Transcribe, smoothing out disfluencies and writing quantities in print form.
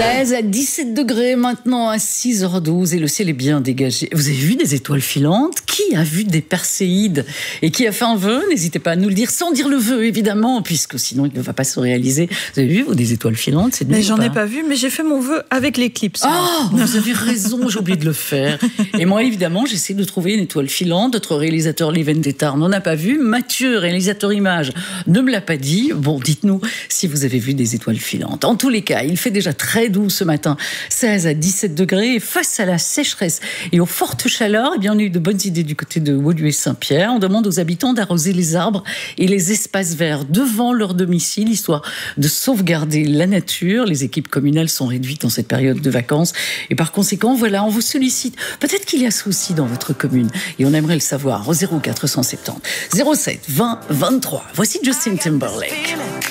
16 à 17 degrés maintenant à 6h12 et le ciel est bien dégagé. Vous avez vu des étoiles filantes? Qui a vu des perséides? Et qui a fait un vœu? N'hésitez pas à nous le dire, sans dire le vœu évidemment, puisque sinon il ne va pas se réaliser. Vous avez vu des étoiles filantes? C'est mais j'en ai pas vu, mais j'ai fait mon vœu avec l'éclipse. Oh, vous avez raison, j'ai oublié de le faire. Et moi évidemment, j'essaie de trouver une étoile filante. Notre réalisateur Lee Vendetta n'en a pas vu. Mathieu, réalisateur image, ne me l'a pas dit. Bon, dites-nous si vous avez vu des étoiles filantes. En tous les cas, il fait déjà très doux ce matin, 16 à 17 degrés. Et face à la sécheresse et aux fortes chaleurs, eh bien, on a eu de bonnes idées du côté de Woluwe-Saint-Pierre. On demande aux habitants d'arroser les arbres et les espaces verts devant leur domicile, histoire de sauvegarder la nature. Les équipes communales sont réduites en cette période de vacances. Et par conséquent, voilà, on vous sollicite. Peut-être qu'il y a souci dans votre commune et on aimerait le savoir au 0470 07 20 23. Voici Justin Timberlake.